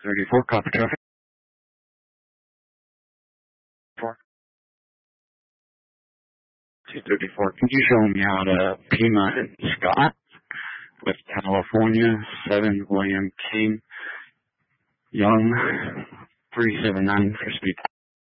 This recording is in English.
34, copy traffic. 234, could you show me how to Pima and Scott with California, 7 William King, Young, 379 for speed.